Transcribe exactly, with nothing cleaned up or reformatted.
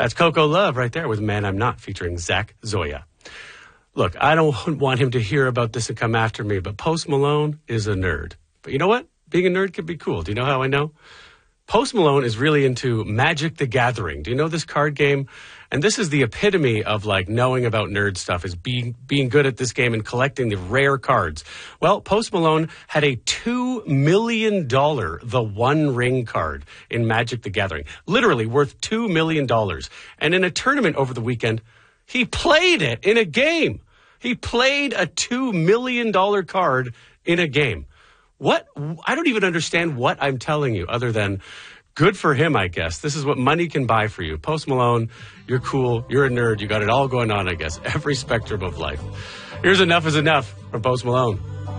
That's Coco Love right there with Man I'm Not featuring Zach Zoya. Look, I don't want him to hear about this and come after me, but Post Malone is a nerd. But you know what? Being a nerd can be cool. Do you know how I know? Post Malone is really into Magic the Gathering. Do you know this card game? And this is the epitome of like knowing about nerd stuff, is being being good at this game and collecting the rare cards. Well, Post Malone had a two million dollars The One Ring card in Magic the Gathering, literally worth two million dollars. And in a tournament over the weekend, he played it in a game. He played a two million dollars card in a game. What? I don't even understand what I'm telling you other than good for him, I guess. This is what money can buy for you. Post Malone, you're cool. You're a nerd. You got it all going on, I guess. Every spectrum of life. Here's Enough is Enough from Post Malone.